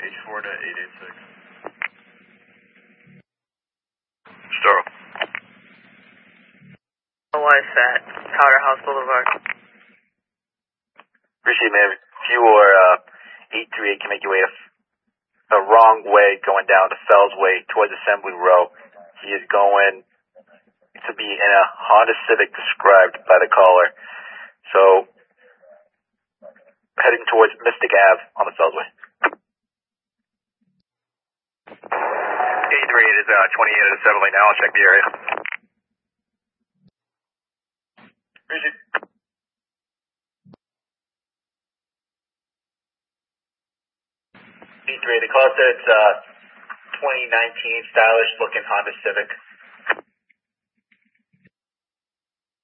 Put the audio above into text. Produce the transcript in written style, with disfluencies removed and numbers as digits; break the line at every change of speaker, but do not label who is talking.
H4 to 886.
Starro.
What's that? Powderhouse Boulevard.
Appreciate it, man. If you or 838 can make your way the wrong way going down the Fells Way towards Assembly Row. He is going to be in a Honda Civic described by the caller. So, heading towards Mystic Ave on the Fells Way.
838 is 28 at Assembly now. I'll check the area.
Appreciate it. 838, the call said it's 2019 stylish looking Honda Civic.